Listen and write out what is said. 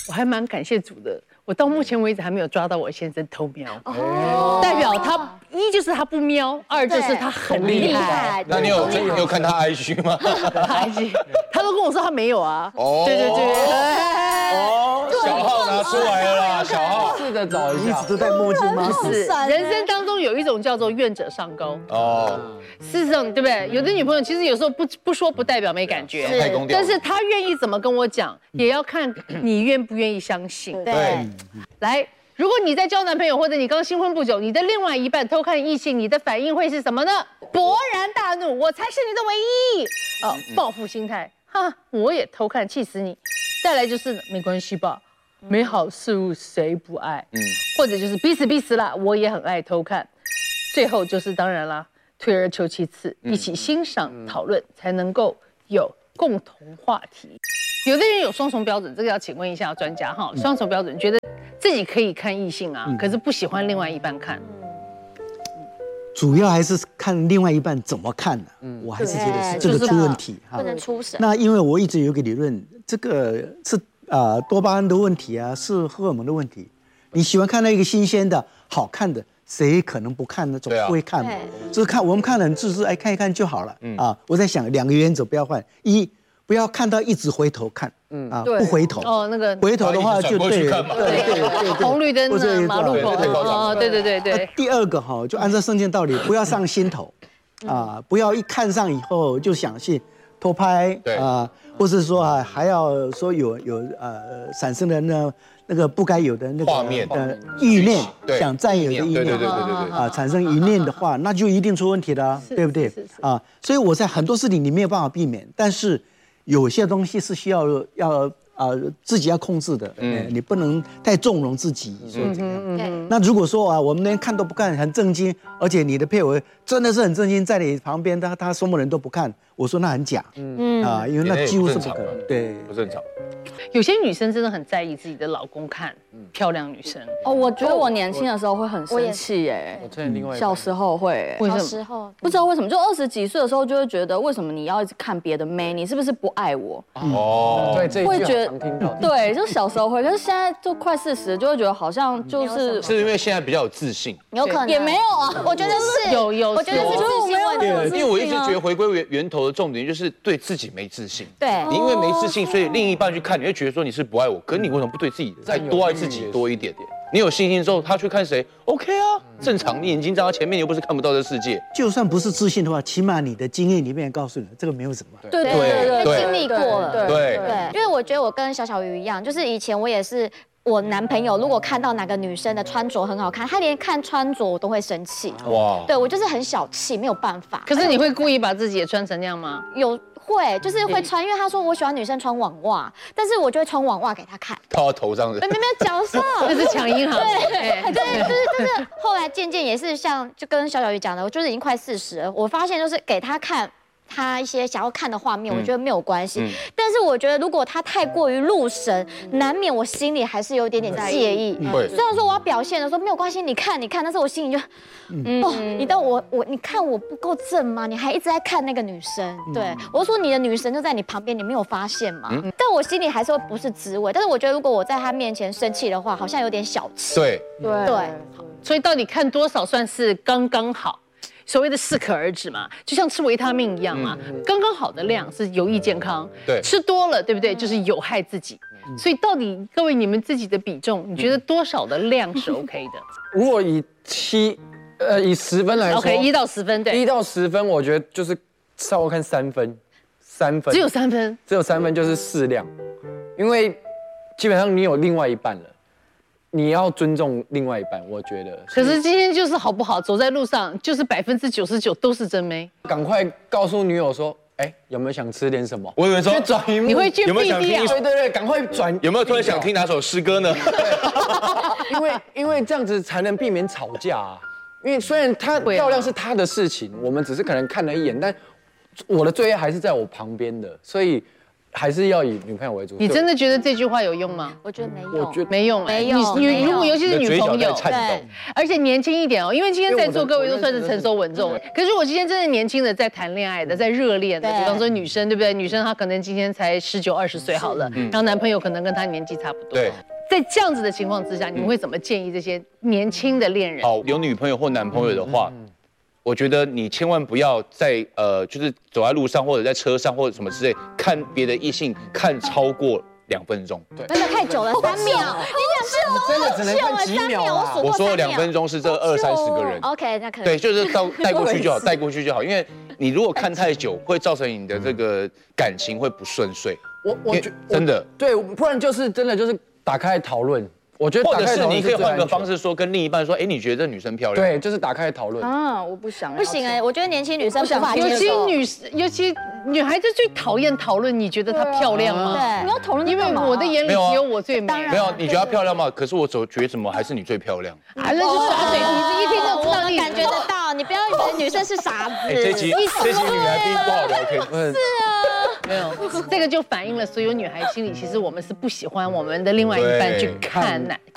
我还蛮感谢主的，我到目前为止还没有抓到我先生偷瞄，代表他一就是他不瞄，二就是他很厉害。 那你有看他 IG 吗？ 他 IG， 他都跟我说他没有啊。 哦， 对。 小号拿出来了啦，小号。 试着找一下一直。都戴墨镜吗？ 是，人生当中有一种叫做愿者上钩。 哦， 事实上，对不对？有的女朋友其实有时候不说不代表没感觉， 太公调。 但是她愿意怎么跟我讲，也要看你愿不愿意相信。 对， 来，如果你在交男朋友，或者你刚新婚不久，你的另外一半偷看异性，你的反应会是什么呢？勃然大怒，我才是你的唯一。报复心态，哈，我也偷看，气死你。再来就是没关系吧，美好事物谁不爱？或者就是彼此彼此啦，我也很爱偷看。最后就是当然啦，退而求其次，一起欣赏讨论，才能够有共同话题。有的人有双重标准，这个要请问一下专家哈。双重标准，觉得自己可以看异性啊，可是不喜欢另外一半看。 主要还是看另外一半怎么看的。我还是觉得是这个出问题哈。 不能出神。 那因为我一直有个理论，这个是多巴胺的问题啊，是荷尔蒙的问题。你喜欢看到一个新鲜的好看的，谁可能不看呢？总会看嘛。就是我们看得很自私，看一看就好了。我在想2个原则不要换：一，不要看到一直回头看，不回头。 那个回头的话就对， 红绿灯啊，马路口对。 第二个就按照圣经道理，不要上心头，不要一看上以后就想去偷拍或是说还要说有产生的那个不该有的那个画面欲念，想占有的欲念， 对产生欲念的话，那就一定出问题了，对不对？所以我在很多事情你没有办法避免，但是有些东西是需要自己要控制的，你不能太纵容自己，说怎样？那如果说我们连看都不看，很震惊，而且你的配偶真的是很震惊，在你旁边，他什么人都不看，我说那很假，因为那几乎是不可能，对， 不正常。 有些女生真的很在意自己的老公看漂亮女生。 我觉得我年轻的时候会很生气耶，小时候会， 为什么？ 小时候不知道为什么，就20几岁的时候就会觉得，为什么你要一直看别的妹？你是不是不爱我？ 对，这一句常听到。 对，就小时候会，可是现在就快40，就会觉得好像就是因为现在比较有自信， 有可能也没有啊， 我觉得是有， 我觉得是自信问题。 因为我一直觉得回归源头的重点就是对自己没自信。 对， 你因为没自信，所以另一半去看，你会觉得说你是不爱我，可是你为什么不对自己再多爱自己多一点点？你有信心之后，他去看谁 ？OK 啊，正常。你眼睛在他前面，你又不是看不到这世界。 就算不是自信的话，起码你的经验里面告诉你，这个没有什么。 对， 经历过了。 对， 因为我觉得我跟小小鱼一样，就是以前我也是，我男朋友如果看到哪个女生的穿着很好看，他连看穿着我都会生气。哇，对我就是很小气，没有办法。 可是你会故意把自己也穿成那样吗？ 就是会穿，因为他说我喜欢女生穿网袜，但是我就会穿网袜给他看， 套到头上的。 没有脚上， 这是抢银行。 对，就是后来渐渐也是像就跟小小鱼讲的，我就是已经快40了，我发现就是给他看他一些想要看的画面，我觉得没有关系。但是我觉得如果他太过于入神，难免我心里还是有一点点介意。虽然说我要表现的说没有关系，你看，但是我心里就，你当你看我不够正吗？你还一直在看那个女生。对，我说你的女神就在你旁边，你没有发现吗？但我心里还是会不是滋味。但是我觉得如果我在他面前生气的话，好像有点小气。 对， 所以到底看多少算是刚刚好？所谓的适可而止嘛，就像吃维他命一样嘛，刚刚好的量是有益健康， 对， 吃多了对不对？就是有害自己。所以到底各位你们自己的比重，你觉得多少的量是 OK 的？ 如果以10分来说 ，OK， 1到10分，对， 1到10分，我觉得就是稍微看3分， 只有3分， 只有3分就是适量，因为基本上你有另外一半了。你要尊重另外一半，我觉得。 可是今天就是好不好，走在路上就是99%都是真妹。 赶快告诉女友说，有没有想吃点什么？ 我以为说转移， 你会去避掉。 对，赶快转。 有没有突然想听哪首诗歌呢？ 因为这样子才能避免吵架啊。因为虽然她漂亮是她的事情，我们只是可能看了一眼，但我的最爱还是在我旁边的，所以还是要以女朋友为主。 你真的觉得这句话有用吗？ 我觉得没用， 我觉得没用， 没用没用如果尤其是女朋友， 颤抖， 而且年轻一点哦，因为今天在座各位都算是成熟稳重。可是如果今天真的年轻的在谈恋爱的，在热恋的，比方说女生对不对？女生她可能今天才19、20岁好了，然后男朋友可能跟她年纪差不多。 对。 在这样子的情况之下，你们会怎么建议这些年轻的恋人？ 好，有女朋友或男朋友的话，我觉得你千万不要在就是走在路上或者在车上或者什么之类，看别的异性看超过2分钟。 对，真的太久了，3秒，你2分钟真的只能看几秒啊！ 我说2分钟是这20、30个人。 OK， 那可以。 对，就是带过去就好，带过去就好，因为你如果看太久，会造成你的这个感情会不顺遂。 我觉真的对，不然就是真的就是打开讨论。我觉得或者是你可以换个方式说，跟另一半说，哎，你觉得这女生漂亮？ 对，就是打开讨论。 啊，我不想。 不行哎，我觉得年轻女生无法接受。 尤其女孩子最讨厌讨论，你觉得她漂亮吗？ 对， 你要讨论， 因为我的眼里只有我最美。 没有，你觉得她漂亮吗？可是我总觉得怎么还是你最漂亮？ 啊，那就耍嘴皮子，一听就知道你感觉得到，你不要以为女生是傻子。 这集女来宾不好聊天。 是啊， 没有，这个就反映了所有女孩心里，其实我们是不喜欢我们的另外一半去看